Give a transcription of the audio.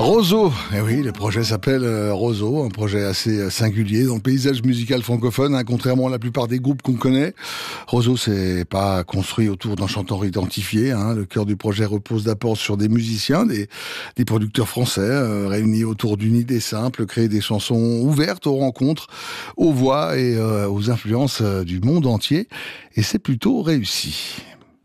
Roseau, eh oui, le projet s'appelle Roseau, un projet assez singulier dans le paysage musical francophone, hein, contrairement à la plupart des groupes qu'on connaît. Roseau, c'est pas construit autour d'un chanteur identifié, hein. Le cœur du projet repose d'abord sur des musiciens, des producteurs français, réunis autour d'une idée simple, créer des chansons ouvertes aux rencontres, aux voix et aux influences du monde entier. Et c'est plutôt réussi.